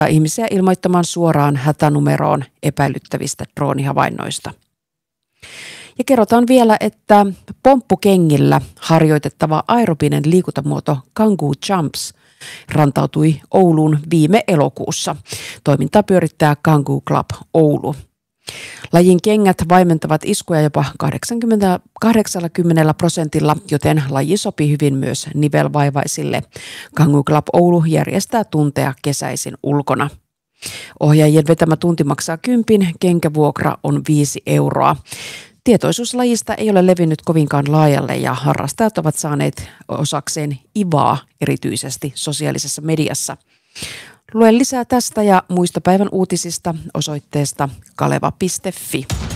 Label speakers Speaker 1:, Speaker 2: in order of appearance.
Speaker 1: ihmisiä ilmoittamaan suoraan hätänumeroon epäilyttävistä droonihavainnoista. Ja kerrotaan vielä, että pomppukengillä harjoitettava aerobinen liikuntamuoto Kangoo Jumps rantautui Ouluun viime elokuussa. Toimintaa pyörittää Kangoo Club Oulu. Lajin kengät vaimentavat iskuja jopa 80%, joten laji sopii hyvin myös nivelvaivaisille. Kangoo Club Oulu järjestää tunteja kesäisin ulkona. Ohjaajien vetämä tunti maksaa 10, kenkävuokra on 5 euroa. Tietoisuus lajista ei ole levinnyt kovinkaan laajalle ja harrastajat ovat saaneet osakseen ivaa erityisesti sosiaalisessa mediassa. Lue lisää tästä ja muista päivän uutisista osoitteesta kaleva.fi.